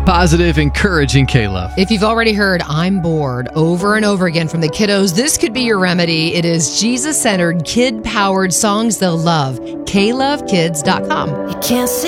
positive, encouraging K-Love. If you've already heard I'm bored over and over again from the kiddos, this could be your remedy. It is Jesus-centered, kid-powered songs they'll love. KLoveKids.com. You can't see